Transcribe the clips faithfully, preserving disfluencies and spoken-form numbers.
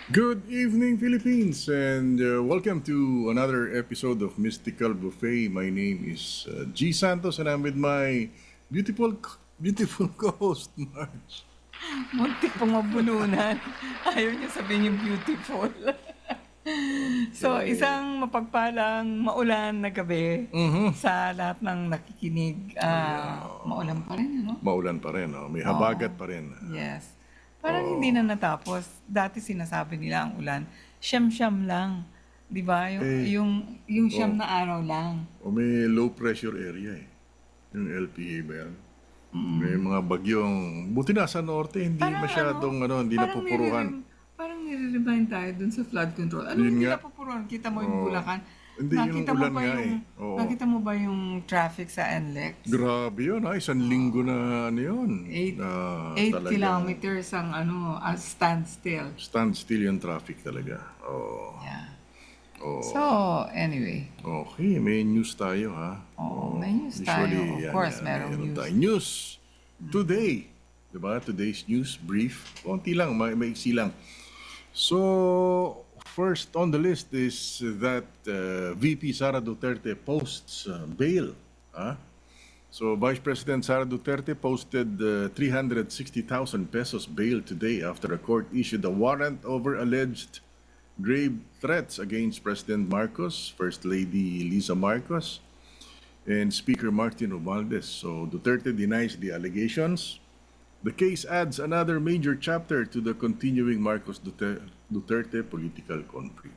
Good evening, Philippines, and uh, welcome to another episode of Mystical Buffet. My name is uh, G Santos, and I'm with my beautiful, beautiful co-host Marge. Muntik pang mabulunan. Ayaw niya sabihin yung beautiful. So, Okay. isang mapagpalang maulan na gabi Mm-hmm. sa lahat ng nakikinig. Ah, maulan pa rin, ano? Maulan pa rin, oh. May Oo. habagat pa rin. Yes. Parang hindi Oh, na natapos. Dati sinasabi nila ang ulan, siyam-siyam lang. 'Di ba? Yung, eh, yung, yung siyam oh, na araw lang. oh, may low pressure area eh. Yung L P A ba yan? May mga bagyong, buti na sa norte, hindi Parang ano, masyadong, ano, hindi parang napupuruhan. nire parang nire-remind tayo dun sa flood control. Ano Yun hindi nga, napupuruan? Kita mo yung oh, Bulacan. hindi yung Nakita mo ulan ba nga yung eh. Oh. nakita mo ba yung traffic sa N L E X? Grabe yun, ha? Isang linggo na ano yun. Eight, Na eight talagang kilometers ang ano, as standstill. standstill yung traffic talaga. Oh, Yeah. So, oh. anyway. Okay, may news tayo, ha? Oo, Oh, may news tayo. usually, Of yan, course, yan. merong Mayroon news. tayo. News today. Diba? Today's news brief. Konti lang, may, maiksi lang. So, first on the list is that uh, V P Sara Duterte posts uh, bail. Huh? So, Vice President Sara Duterte posted uh, three hundred sixty thousand pesos bail today after a court issued a warrant over alleged grave threats against President Marcos, First Lady Lisa Marcos, and Speaker Martin Romualdez. So, Duterte denies the allegations. The case adds another major chapter to the continuing Marcos Dute- Duterte political conflict.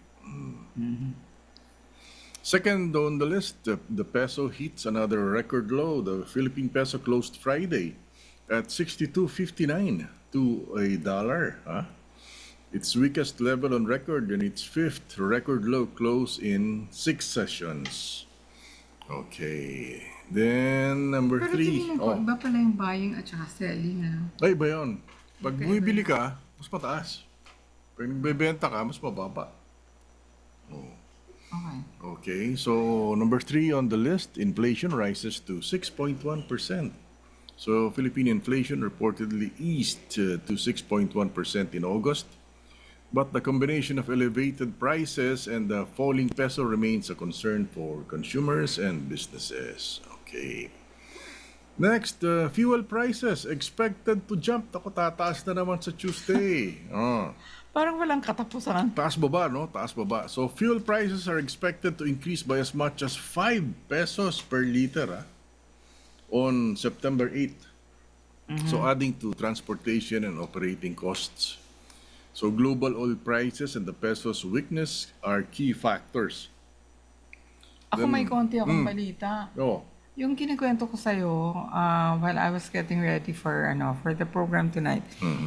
Second on the list, the, the peso hits another record low. The Philippine peso closed Friday at sixty-two fifty-nine to a dollar. Huh? Its weakest level on record and its fifth record low close in six sessions. Okay. Then number Pero three. tingin mo po, Oh, iba pala yung buying at saka selling, ano? ay ba yun? Pag Magkaiba bumibili yun. ka, mas mataas. Pag nagbebenta ka, mas mababa. Okay. Okay, so number three on the list, inflation rises to six point one percent. So Philippine inflation reportedly eased uh, to six point one percent in August, but the combination of elevated prices and the falling peso remains a concern for consumers and businesses. Okay. Next, uh, fuel prices expected to jump. Ako, tataas na naman sa Tuesday. Oh. Parang walang katapusan. Taas baba, no? Taas baba. So fuel prices are expected to increase by as much as five pesos per liter ah, on September eighth. So adding to transportation and operating costs. So global oil prices and the peso's weakness are key factors. Ako may Then, konti akong balita. oh, Yung kinikwento ko sa'yo, ah, while I was getting ready for ano for the program tonight,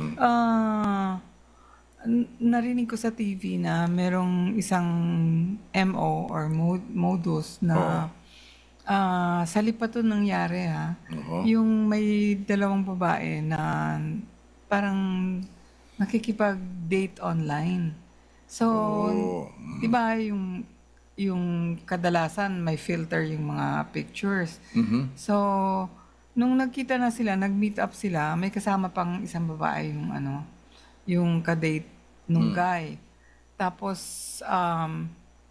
ah, n- narinig ko sa T V na merong isang M O or mo- modus na ah, sa lipa to nangyari ha. Oo. Yung may dalawang babae na parang nakikipag-date online. So, oh, 'di ba yung yung kadalasan may filter yung mga pictures. So, nung nagkita na sila, nag-meet up sila, may kasama pang isang babae yung ano, yung kadate nung guy. Tapos, um,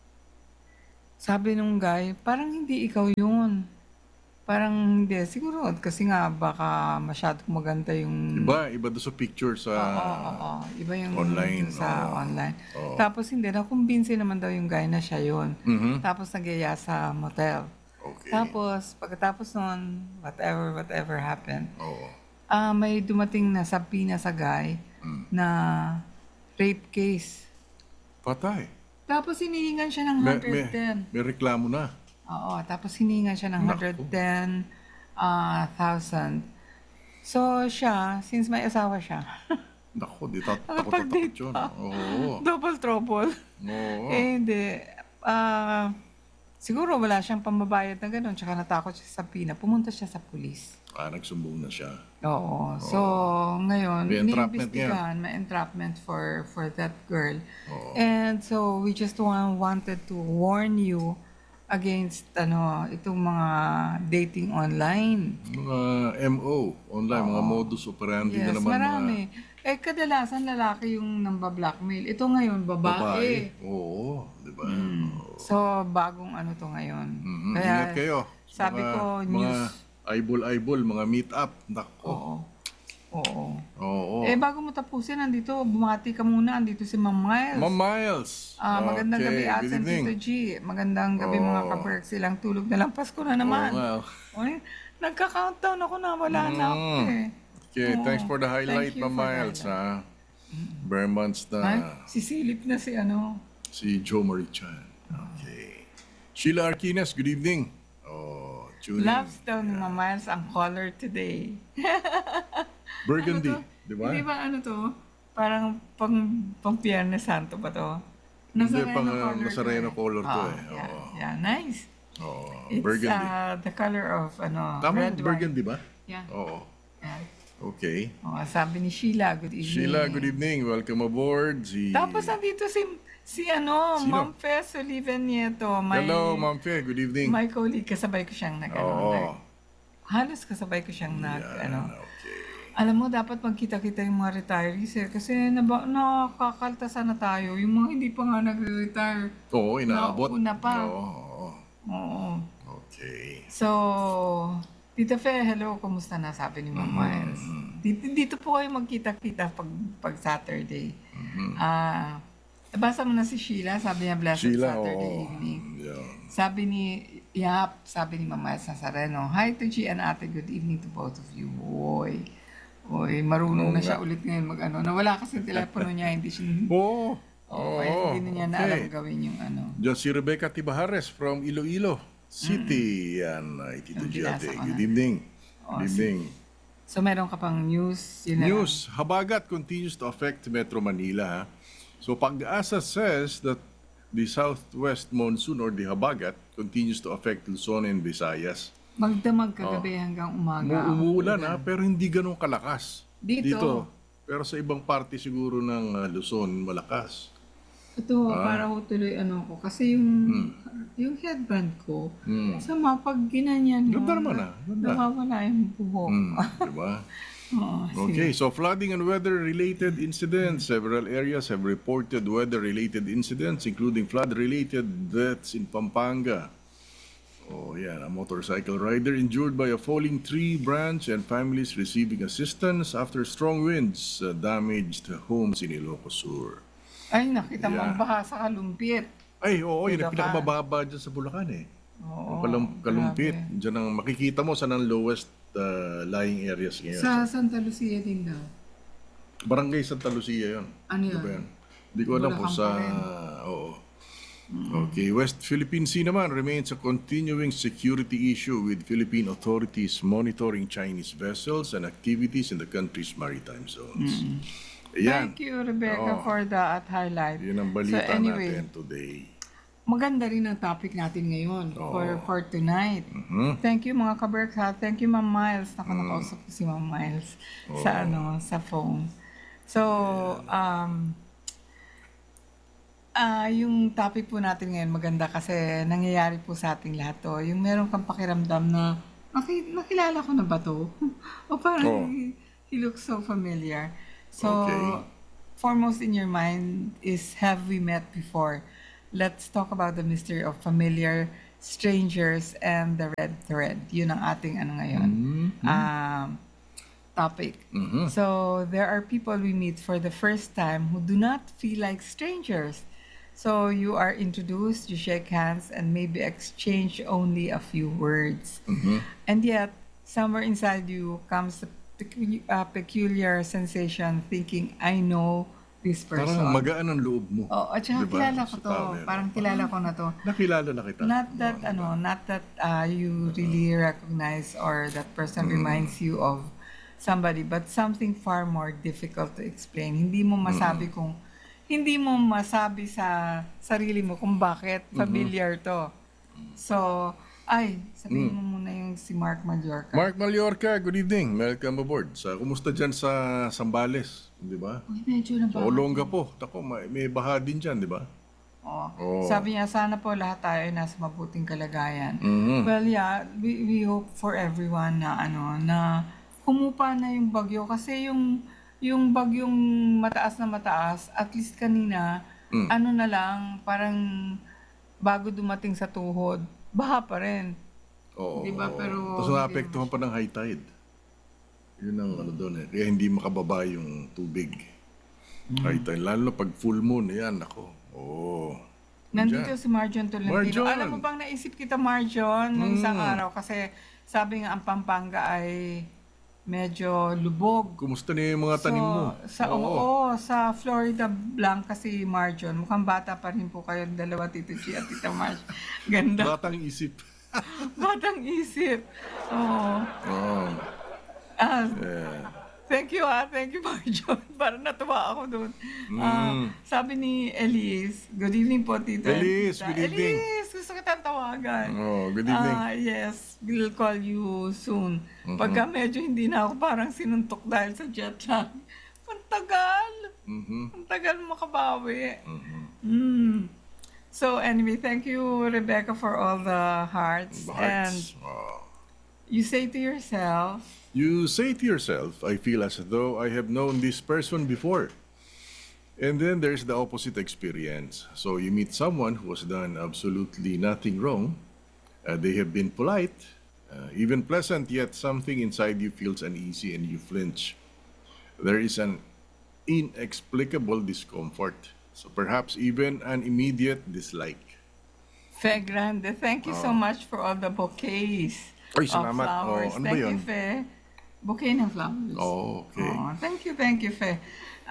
sabi nung guy, parang hindi ikaw yun. Parang hindi. Siguro, kasi nga, baka masyadong maganda yung... iba, iba doon sa picture sa Oo, oo. Iba yung online. dun sa Oo. online. Oo. Tapos hindi, nakumbinsi naman daw yung guy na siya yun. Mhm. Tapos nagyaya sa motel. Okay. Tapos, pagkatapos nun, whatever, whatever happened, Oo. ah may dumating na sabi na sa guy na rape case. Patay. Tapos hinihingan siya ng May, may, one hundred ten. may reklamo na. Oo, tapos hiningan siya ng Naku. one hundred ten ah, thousand. So siya, since may asawa siya, Naku, di tat- takot na takot nakapag-date yun. pa. Oo. Double trouble. Oo. Eh, hindi. Ah, siguro wala siyang pambabayad na gano'n, tsaka natakot siya sa pina. Pumunta siya sa pulis. Ah, nagsumbong na siya. Oo. So, ngayon, May entrapment iniimbestigahan, may entrapment for for that girl. Oo. And so, we just wa- wanted to warn you against ano itong mga dating online. Mga M O, online, mga modus operandi na Yes, naman. marami. Mga, Eh, kadalasan lalaki yung namba-blackmail. Ito ngayon, Babae. babae. Oo, di ba? So, bagong ano to ngayon. Mhm, Kaya, ingat kayo. sabi Mga, ko, mga news. eyeball-eyeball, mga meet-up. Nako. Oo. Oo. Oo. Eh, bago mo tapusin, nandito, bumati ka muna. Andito si Ma'am Miles. Ma'am Miles. Ah, magandang gabi, Okay, good Atsen evening. Tito G. Magandang gabi, mga Oo. kaberk. Silang tulog na lang. Pasko na Oo naman. nga. Oy, nagka-countdown ako na. Wala na ako Mm. eh. Okay, Oo. thanks for the highlight, Thank you Ma'am for the Miles. highlight. Ha? Bare months na Ay, sisilip na si ano. si Joe Marie Chan. Okay. Sheila Arquines, good evening. Oh, tuning. Loves daw ni Ma'am Miles ang color today. Burgundy, Ano to? di ba? Hindi ba ano to? Parang pang, pang Biyernes Santo ba to? Hindi, Nazareno pang uh, color to Nazareno eh. color to Ah, eh. yeah, Oo. yeah, nice. Oo, It's burgundy. uh, the color of ano, Tama, red wine. burgundy ba? Yeah. Oo. yeah. Okay. Oh, sabi ni Sheila, good evening. Sheila, good evening. Welcome aboard. Si... Tapos nandito si si ano, Sino? Ma'am Fes Oliven Nieto. My, Hello, Ma'am Fe. Good evening. My colleague, kasabay ko siyang nag, ano, Oo. nag, halos kasabay ko siyang nag, Yan, ano. okay. Alam mo, dapat magkita-kita yung mga retirees eh. Kasi naba, nakakaltasan na tayo. Yung mga hindi pa nga nagre-retire. Oo, inaabot. Nauna pa. Oo, oo. Oo. Okay. So, Tita Fe, hello, kumusta na? Sabi ni Ma'am Mm-hmm. Miles. Dito, dito po kayo magkita-kita pag, pag Saturday. Mm-hmm. Ah, nabasa mo na si Sheila, sabi niya, blessed Sheila, Saturday oo. evening. Yeah. Sabi ni, Yap, sabi ni Ma'am Miles Nazareno, hi to G and Ate, good evening to both of you. Boy. Oy, marunong Oo na nga. siya ulit ngayon mag-ano. Nawala kasi yung telepono niya, hindi siya, Oo. oh, Oo. hindi na niya na Okay. alam gawin yung ano. Diyan si Rebecca Tibahares from Iloilo City. Yan, ay Tito Yung G. binasa Ate. ko Good na. evening. Oh, Good evening. So, meron ka pang news? Yun na lang. News, habagat continues to affect Metro Manila. Ha? So Pag-asa says that the southwest monsoon or the habagat continues to affect Luzon and Visayas. Magdamag kagabi hanggang umaga. Mu- ang Umuulan ulan. ha, pero hindi ganun kalakas. Dito. Pero sa ibang parte siguro ng uh, Luzon, malakas. Ito, Ah. para ko tuloy ano ko. Kasi yung, yung headband ko, Hmm. sa mga pag ginanyan mo, Ganda naman, ah. Ganda. nawawala yung buhok. Hmm, diba? Oo, Okay, sige. so flooding and weather-related incidents. Several areas have reported weather-related incidents, including flood-related deaths in Pampanga. Oh, yeah, a motorcycle rider injured by a falling tree branch and families receiving assistance after strong winds uh, damaged homes in Ilocos Sur. Ay, nakita mo Yeah. ang baha sa kalumpit. Ay, oo, yun ang Bulacan. pinakabababa dyan sa Bulacan eh. Oo, Yung kalum- kalumpit. grabe. Diyan ang makikita mo saan ang lowest uh, lying areas ngayon. Sa Santa Lucia din daw. Barangay Santa Lucia yun. Ano Di yun? ba yun? Hindi ko alam kung Bulacan sa... pa rin. Oo. Okay, West Philippine Sea naman remains a continuing security issue with Philippine authorities monitoring Chinese vessels and activities in the country's maritime zones. Ayan. Thank you, Rebecca, Oo. for that highlight. Yun ang So balita anyway, natin today. maganda rin ang topic natin ngayon for for tonight. Mhm. Thank you mga kaberks ha. Thank you Ma'am Miles. Naku, Mm. nakausap ko si Ma'am Miles sa ano, sa phone. So, um, ah yung topic po natin ngayon maganda kasi nangyayari po sa ating lahat to. Yung meron kang pakiramdam na naki, nakilala ko na ba to? o Oh. parang he, he looks so familiar. So, Okay. foremost in your mind is, have we met before? Let's talk about the mystery of familiar strangers and the red thread. Yun ang ating ano ngayon. Um, topic. Mhm. So, there are people we meet for the first time who do not feel like strangers. So, you are introduced, you shake hands, and maybe exchange only a few words. Mhm. And yet, somewhere inside you comes a pecu- a peculiar sensation thinking, I know this person. Parang magaan ang loob mo. Oh, at saka Diba? kilala ko Sa to. tao yan. Parang kilala ko na to. Nakilala na kita. Not that ano, not that uh, you really recognize or that person Mm. reminds you of somebody, but something far more difficult to explain. Hindi mo masabi kung hindi mo masabi sa sarili mo kung bakit Mm-hmm. familiar to. So, ay, sabihin Mm. mo muna yung si Mark Mallorca. Mark Mallorca, good evening. Welcome aboard. Sa, kumusta dyan sa Sambales? Di ba? Uy, medyo na Sa ba? Olongapo. Tako, may, may baha din dyan, di ba? Oh. Oo. Sabi niya, sana po lahat tayo ay nasa mabuting kalagayan. Mhm. Well, yeah, we, we hope for everyone na ano, na humupa na yung bagyo kasi yung yung bagyong mataas na mataas, at least kanina, ano na lang, parang bago dumating sa tuhod, baha pa rin. Oo. Di ba? Pero Tapos hindi naapektuhan pa ng high tide. Yun ang ano doon eh. Kaya hindi makababa yung tubig. High tide. Lalo na pag full moon, yan, ako. Oo. Nandito si Marjon Tolentino. Marjon! Alam mo bang naisip kita, Marjon, nung isang araw? Kasi sabi nga ang Pampanga ay medyo lubog. Kumusta na yung mga tanim mo? Sa, oo. sa Florida Blanca si Marjon. Mukhang bata pa rin po kayo, dalawa, Tito G at Tita Marj. Ganda. Batang isip. Batang isip. Oo. Oo. Ah, Yeah. thank you ah, thank you Marjon. Parang natuwa ako doon. Ah, sabi ni Elise, good evening po Tito. and Elise, Tita. good evening. Elise, gusto kitang tawagan. Oh, good evening. Ah, yes, we'll call you soon. Pagka medyo hindi na ako parang sinuntok dahil sa jet lag. Ang tagal. Mhm. Ang tagal makabawi. Mm. So anyway, thank you Rebecca for all the hearts. The And hearts. Oh. you say to yourself, You say to yourself, I feel as though I have known this person before. And then there's the opposite experience. So you meet someone who has done absolutely nothing wrong. Uh, they have been polite, uh, even pleasant, yet something inside you feels uneasy and you flinch. There is an inexplicable discomfort. So perhaps even an immediate dislike. Fe Grande, thank you so much for all the bouquets Ay, of salamat. flowers. Oh, ano ba thank yun? you, Fe. Bouquet ng flowers. Oh, okay. Oh, thank you, thank you, Fe.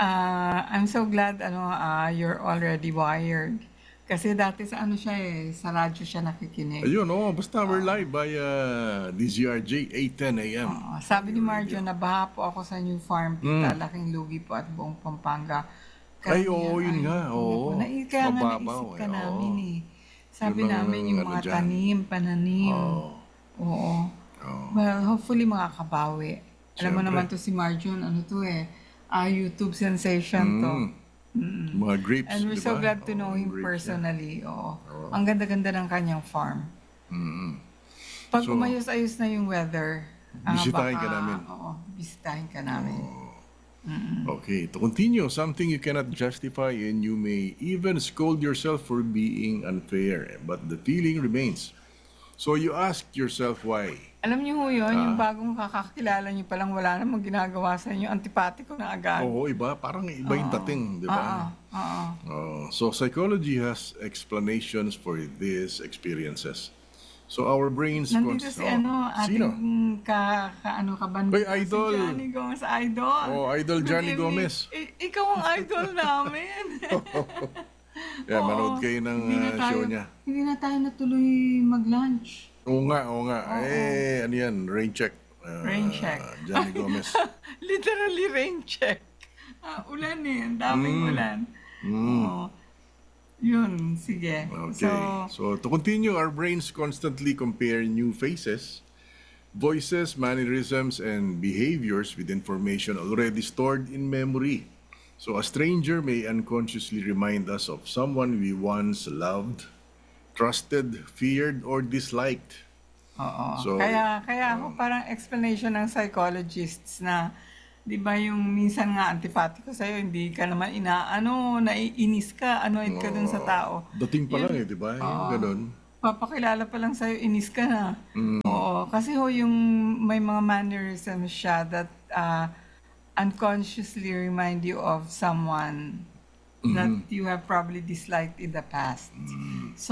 Uh, I'm so glad ano, uh, you're already wired. Kasi dati sa ano siya eh, sa radyo siya nakikinig. Ayun, oh, basta we're live by uh, D Z R J, eight ten a m Oh, sabi ni Marjo, nabaha po ako sa new farm, Tita, laking lugi po at buong Pampanga. Hmm. Ay, Kaya- oo, yun nga, oo. Na, kaya nga Mababaw, naisip ka eh, oo. namin eh. Sabi Yun ang namin yung ano mga dyan. tanim, pananim. Oo. Oo. Oo. Well, hopefully makakabawi. Alam mo Siyempre. naman to si Marjon, ano to eh, ah, YouTube sensation to. Mga grapes, And we're di so ba? glad to know Oo, him grapes, personally. Oo. Ang ganda-ganda ng kanyang farm. Mm-mm. Pag So, umayos-ayos na yung weather, ah, bisitahin ka baka- namin. Oo, bisitahin ka namin. Okay, to continue, something you cannot justify and you may even scold yourself for being unfair, but the feeling remains. So you ask yourself why. Alam niyo ho yun, Ah. yung bagong kakakilala niyo palang wala namang ginagawa sa inyo, antipatiko na agad. Oo, iba, parang iba yung dating, di Oo, ba? oo. Oh, so psychology has explanations for these experiences. So our brains... Nandito cons- si oh, ano, Sino? ating ka, ka ano kabanda. Uy, idol. Si Johnny Gomez, idol. Oh, idol Good Johnny evening. Gomez. I- ikaw ang idol namin. Yeah, Oo. manood kayo ng Hindi na uh, tayo- show niya. Hindi na tayo natuloy mag-lunch. Oo nga, oo nga. Eh, ano yan? Rain check. Uh, Rain check. Johnny Gomez. Literally rain check. Ah, ulan eh. Ang daming Mm. ulan. Oo. Yun, sige. Okay. So, So, to continue, our brains constantly compare new faces, voices, mannerisms, and behaviors with information already stored in memory. So, a stranger may unconsciously remind us of someone we once loved, trusted, feared, or disliked. oo. So, kaya, kaya ako parang explanation ng psychologists na, di ba yung minsan nga antipatiko sa'yo, hindi ka naman inaano, naiinis ka, anoid ka dun sa tao. Dating pa Yun- lang eh, di ba? Yung ganun. Papakilala pa lang sa'yo, inis ka na. Oo, kasi ho yung may mga mannerisms siya that uh, unconsciously remind you of someone that you have probably disliked in the past. So,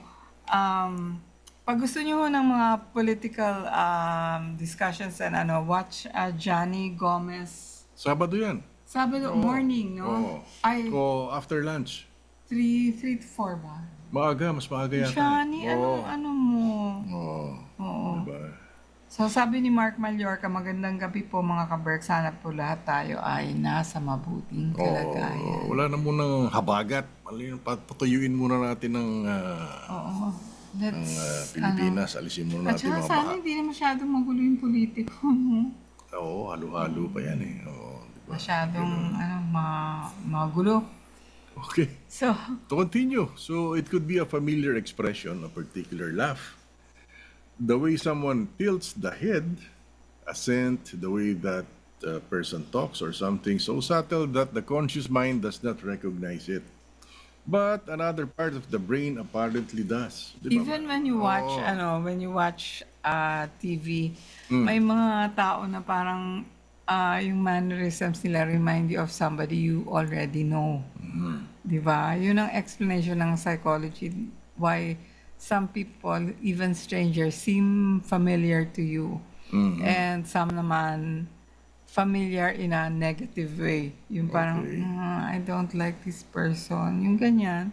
um, pag gusto niyo ho ng mga political um, discussions and ano, watch uh, Johnny Gomez. Sabado yan. Sabado morning, no? Oo. Ay, O after lunch. three to four ba? Maaga, mas maaga yata. Johnny, Oo. anong ano mo? Oo. Oo. Diba? So sabi ni Mark Mallorca, magandang gabi po mga kaberk. Sana po lahat tayo ay nasa mabuting kalagayan. Oo, wala na munang habagat. Mali, pat- patuyuin muna natin ng ah, Oo. Let's, ah, Pilipinas. Alisin muna At natin saka mga sana baka. hindi na masyadong magulo yung politiko. No? Oo, halo-halo pa yan eh. Oo, diba? Masyadong ano, ma magulo. Okay. So, To continue, so it could be a familiar expression, a particular laugh. The way someone tilts the head, assent, the way that uh, person talks or something so subtle that the conscious mind does not recognize it. But another part of the brain apparently does. Di ba, Even ma'am? when you watch, Oo. ano, when you watch uh, T V, may mga tao na parang ah, yung mannerisms nila remind you of somebody you already know. Di ba? Yun ang explanation ng psychology why some people, even strangers, seem familiar to you. And some naman familiar in a negative way. Yung parang, Okay. "Ah, I don't like this person." Yung ganyan.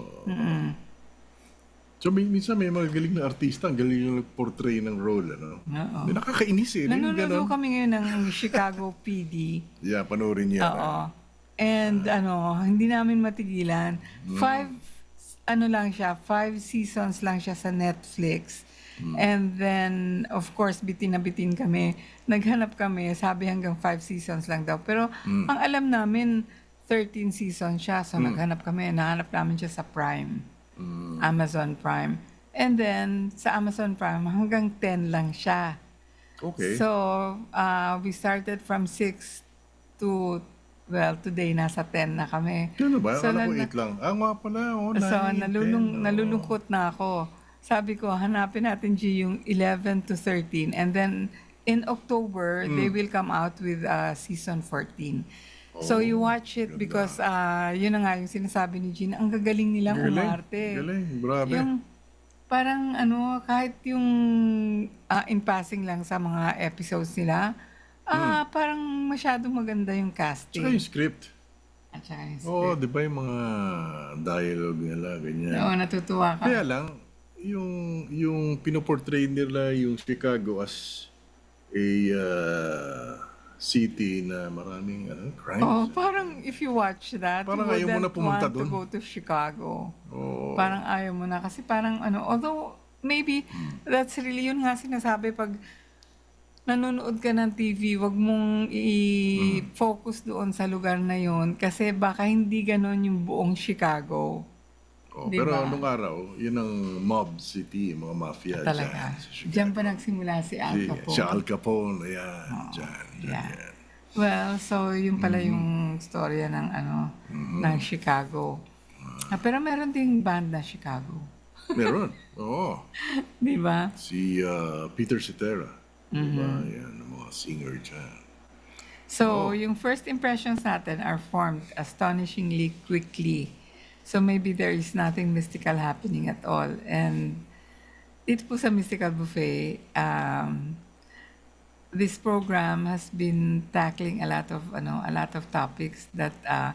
So, may, minsan may mga galing na artista, ang galing yung portray ng role, ano? Oo. May nakakainis eh. Yung Nanonood ganon. kami ngayon ng Chicago P D. Yeah, panoorin niya. Oo. And ano, hindi namin matigilan. Five, ano lang siya, five seasons lang siya sa Netflix. And then, of course, bitin na bitin kami. Naghanap kami, sabi hanggang five seasons lang daw. Pero ang alam namin, thirteen seasons siya. So naghanap kami, nahanap namin siya sa Prime. Amazon Prime. And then, sa Amazon Prime, hanggang ten lang siya. Okay. So, uh, we started from six to, well, today nasa ten na kami. Ano ba? So, Akala ko na- eight lang. Ah, nga pala. Oh, So, nine, nalulung, ten, oh. nalulungkot na ako. Sabi ko, hanapin natin G yung eleven to thirteen. And then, in October, they Hmm. will come out with uh, season fourteen. So, you watch it because, uh, yun na nga yung sinasabi ni Jean, ang gagaling nilang Galing. umarte. Galing. Grabe. Yung parang ano, kahit yung ah, in passing lang sa mga episodes nila, ah parang masyadong maganda yung Tsaka casting. yung script. At saka yung Oo, script. di ba yung mga dialogue nila, ganyan. Oo, natutuwa ka. Kaya lang, yung, yung pinoportray nila yung Chicago as a uh, city na maraming ano, crimes. Oo, parang if you watch that, Parang you ayaw mo wouldn't na pumunta want to dun. go to Chicago. Oo. Parang ayaw mo na. Kasi parang ano, although maybe that's really, yun nga sinasabi pag nanonood ka ng T V, wag mong i-focus doon sa lugar na yun kasi baka hindi ganon yung buong Chicago. Oo, Di pero ba? nung araw, yun ang mob city, mga mafia Talaga. dyan sa Chicago. Diyan pa nagsimula si Al Si- Capone. Si Al Capone, ayan, dyan, dyan, yeah. yan. Well, so yun pala Mm-hmm. yung storya ng ano, ng Chicago. Ah, pero meron ding band na Chicago. Meron, oo. Di ba? Si uh, Peter Cetera, di ba? Mm-hmm. Yan, ang mga singer dyan. So, yung first impressions natin are formed astonishingly quickly. So, maybe there is nothing mystical happening at all. And dito po sa Mystical Buffet, um, this program has been tackling a lot of, ano, a lot of topics that, uh,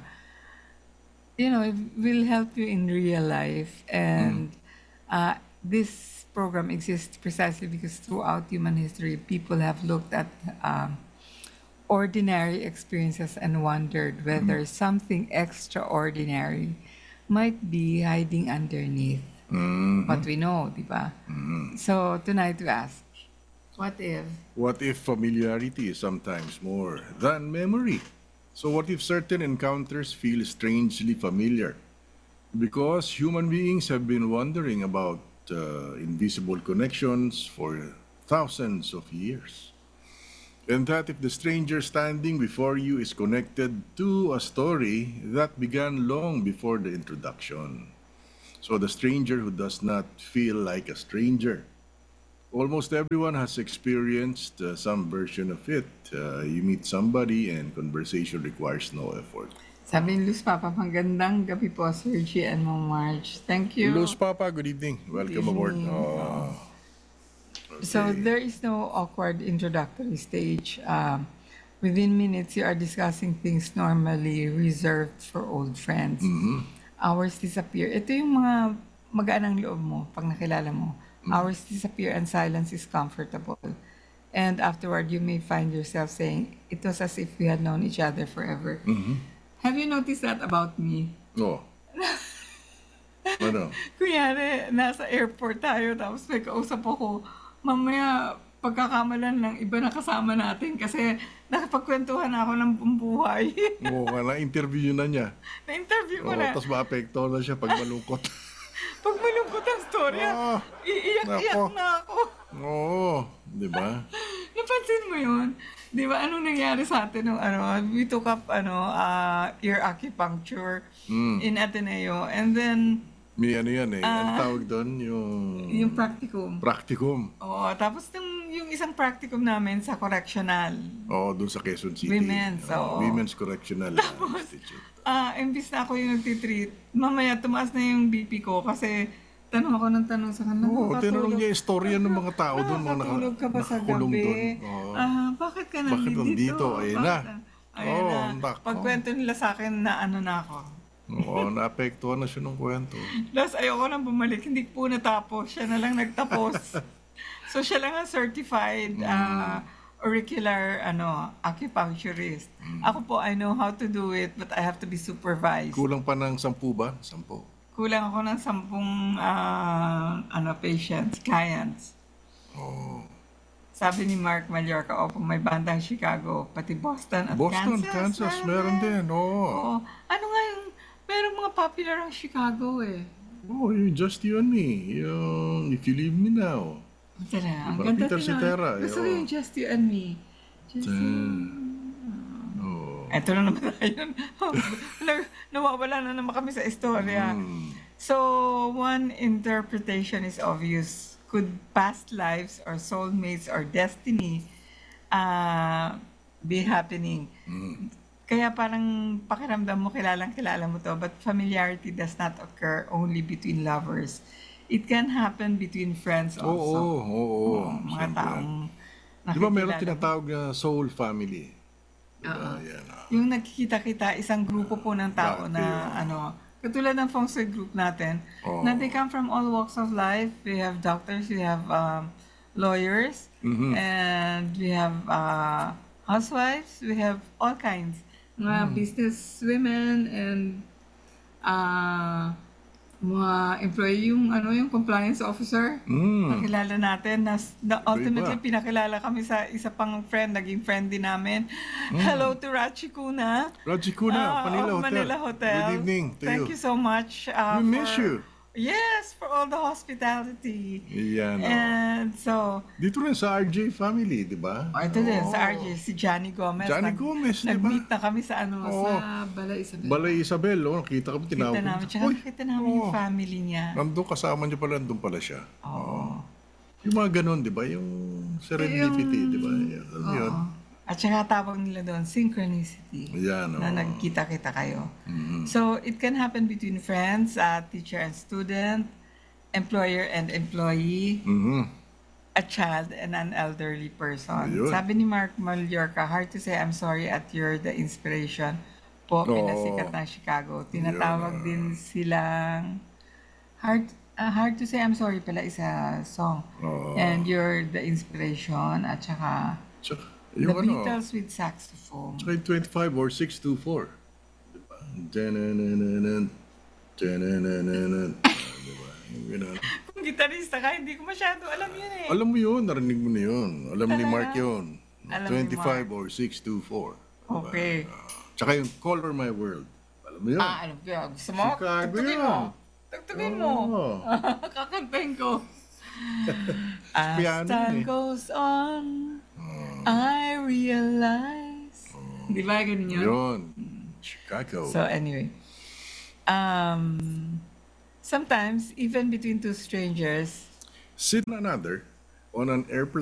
you know, will help you in real life. And uh, this program exists precisely because throughout human history, people have looked at um, ordinary experiences and wondered whether something extraordinary might be hiding underneath what we know, di ba? So tonight we ask, what if? What if familiarity is sometimes more than memory? So what if certain encounters feel strangely familiar? Because human beings have been wondering about uh, invisible connections for thousands of years. And that if the stranger standing before you is connected to a story that began long before the introduction. So the stranger who does not feel like a stranger. Almost everyone has experienced uh, some version of it. Uh, you meet somebody and conversation requires no effort. Sabi ni Luz Papa, magandang gabi po, Sir G and Ma'am Marge. Thank you. Luz Papa, good evening. Welcome aboard. evening. Oh, So okay. there is no awkward introductory stage. Um, within minutes, you are discussing things normally reserved for old friends. Hours disappear. Ito yung mga magaan ang loob mo pag nakilala mo. Hours disappear and silence is comfortable. And afterward, you may find yourself saying, it was as if we had known each other forever. Have you noticed that about me? Oh. Ano? Kunyari, nasa airport tayo, tapos may kausap ako, mamaya pagkakamalan ng iba na kasama natin kasi nakapagkwentuhan na ako ng buhay. Oo nga, na-interview na niya. Na-interview ko Oo, na. tapos maapekto na siya pag malungkot. Pag malungkot ang storya, Ah, iiyak-iyak nako. na ako. Oo, di ba? Napansin mo yun? Di ba, anong nangyari sa atin nung ano, we took up ano, ah, ear acupuncture in Ateneo and then May ano yan eh. Ano Ah. tawag doon? Yung yung practicum. practicum. Oo, tapos yung, yung isang practicum namin sa correctional. Oo, doon sa Quezon City. Women's, Oo, oo. Women's Correctional Institute. Ah, imbis na ako yung nagtitreat, mamaya tumaas na yung B P ko kasi tanong ako ng tanong sa kanila. Oo, tinanong "Nakakatulog- niya istorya ng mga tao doon, mga naka, nakakatulog ka ba sa nakakulong gabi? doon. Oo. Ah, bakit ka Bakit nandito? nandito? Ayun na. Bakit- Ayun Oo, na. nako. Pagkwento nila sa akin na ano na ako. Oo, naapektuhan na siya ng kwento. Tapos ayoko nang bumalik, hindi po natapos. Siya na lang nagtapos. So siya lang ang certified ah, auricular ano, acupuncturist. Ako po, I know how to do it, but I have to be supervised. Kulang pa ng sampu ba? Sampu. Kulang ako ng sampung ah, ano, patients, clients. Oo. Sabi ni Mark Mallorca, opo, may bandang Chicago, pati Boston at Boston, Kansas. Kansas, meron din. Oo. Oo. Ano nga yung, merong mga popular ang Chicago eh. Oh, yung Just You and Me. Yung If You Leave Me Now. Ito na, ang Parang ganda Peter din. Cetera, eh, Gusto ko oo. yung Just You and Me. Just You. Oo. Ito na naman tayo. Nag- Nawawala na naman kami sa istorya. Hmm. So, one interpretation is obvious. Could past lives or soulmates or destiny uh, be happening? Kaya parang pakiramdam mo, kilalang kilala mo to, but familiarity does not occur only between lovers. It can happen between friends Oo, also. oo, oo. Mga Siyempre. taong Di ba meron nakikilala mo. tinatawag na soul family? Di ba? Oo. Yan, ah. Yung nagkikita-kita, isang grupo po ng tao Dati, na oo. ano, katulad ng Feng Shui group natin, Oo. na they come from all walks of life. We have doctors, we have um, lawyers, Mhm. and we have uh, housewives, we have all kinds. Mga Mm. business women and uh, mga employee, yung ano yung compliance officer. Mm. Nakilala natin na, na ultimately Iba. pinakilala kami sa isa pang friend, naging friend din namin. Mm. Hello to Rachi Kuna. Raji Kuna, Ah, Manila of Hotel. Manila Hotel. Good evening to Thank you. you so much. uh, We miss for- you. Yes, for all the hospitality. Yan, oh. And so, Dito rin sa R J family, di ba? oh, ito din, Oo. sa R J, si Johnny Gomez. Johnny Gomez, di ba? Nag-meet na kami sa ano, Oo. sa Balay Isabel. Balay Isabel, oh, nakita kami, Kita tinawag ko. namin. Tsaka Uy, nakita namin yung oo. family niya. Nandun kasama niya pala, nandun pala siya. Oo. Yung mga ganun, di ba? Yung serendipity, Yung- di ba? Yan, alam mo yun? Oo. At saka tawag nila doon, synchronicity. Yan, Na oo. nagkita-kita kayo. Mhm. So, it can happen between friends, uh, teacher and student, employer and employee, Mhm. a child and an elderly person. Ayun. Sabi ni Mark Mallorca, hard to say I'm sorry at you're the inspiration po, Oo. pinasikat ng Chicago. Tinatawag Yun, din silang hard ah, hard to say I'm sorry pala isa song. Oo. And you're the inspiration at saka Tsaka, The yung ano, Beatles with saxophone. tsaka yung twenty-five or six two four. Di ba? Danananan, danananan. Ah, di ba? Yung ganun. Kung gitarista ka, hindi ko masyado alam yun eh. Alam mo yun, narinig mo na yun. Alam ni Talaga? Mark yun. Alam ni twenty-five or six two four. Okay. Tsaka yung Color My World. Alam mo yun? Ah, alam ko yun. Gusto mo? Chicago Tugtugin yun. mo. Tugtugin mo. Oo. Kakantahin ko. As Piano time yun eh. goes on, I realize. Di ba ganun yun? Yun. Chicago. So anyway, um, sometimes even between two strangers, Sit another on an airplane